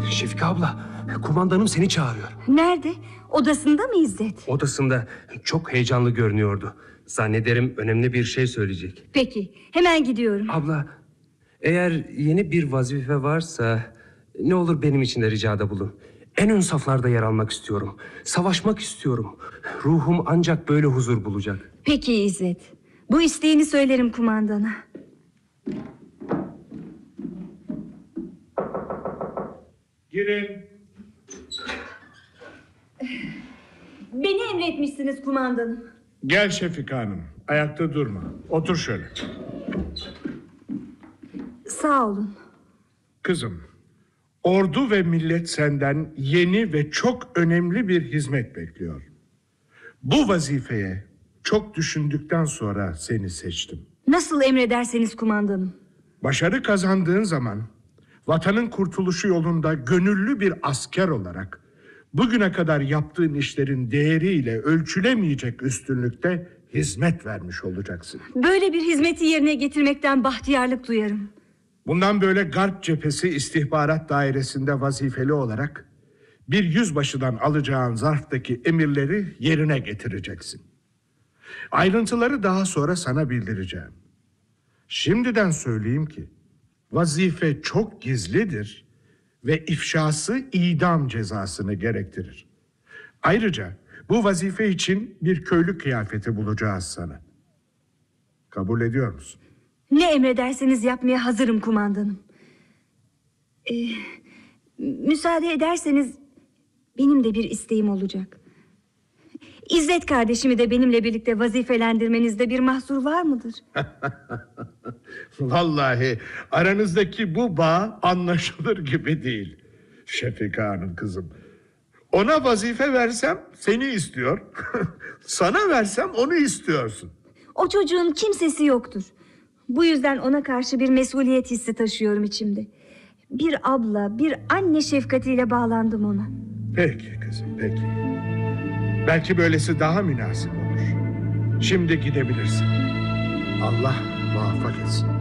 Şefika abla, kumandanım seni çağırıyor. Nerede? Odasında mı İzzet? Odasında, çok heyecanlı görünüyordu. Zannederim önemli bir şey söyleyecek. Peki, hemen gidiyorum. Abla, eğer yeni bir vazife varsa ne olur benim için de ricada bulun. En ön saflarda yer almak istiyorum. Savaşmak istiyorum. Ruhum ancak böyle huzur bulacak. Peki İzzet, bu isteğini söylerim kumandana. Girin. Beni emretmişsiniz kumandanım. Gel Şefika Hanım. Ayakta durma. Otur şöyle. Sağ olun. Kızım, ordu ve millet senden yeni ve çok önemli bir hizmet bekliyor. Bu vazifeye çok düşündükten sonra seni seçtim. Nasıl emrederseniz kumandanım. Başarı kazandığın zaman vatanın kurtuluşu yolunda gönüllü bir asker olarak bugüne kadar yaptığın işlerin değeriyle ölçülemeyecek üstünlükte hizmet vermiş olacaksın. Böyle bir hizmeti yerine getirmekten bahtiyarlık duyarım. Bundan böyle Garp Cephesi İstihbarat Dairesi'nde vazifeli olarak bir yüzbaşıdan alacağın zarftaki emirleri yerine getireceksin. Ayrıntıları daha sonra sana bildireceğim. Şimdiden söyleyeyim ki vazife çok gizlidir ve ifşası idam cezasını gerektirir. Ayrıca bu vazife için bir köylü kıyafeti bulacağız sana. Kabul ediyor musun? Ne emrederseniz yapmaya hazırım kumandanım. Müsaade ederseniz benim de bir isteğim olacak. İzzet kardeşimi de benimle birlikte vazifelendirmenizde bir mahsur var mıdır? Vallahi aranızdaki bu bağ anlaşılır gibi değil. Şefika Hanım kızım. Ona vazife versem seni istiyor. Sana versem onu istiyorsun. O çocuğun kimsesi yoktur. Bu yüzden ona karşı bir mesuliyet hissi taşıyorum içimde. Bir abla, bir anne şefkatiyle bağlandım ona. Peki kızım, peki. Belki böylesi daha münasip olur. Şimdi gidebilirsin. Allah muvaffak etsin.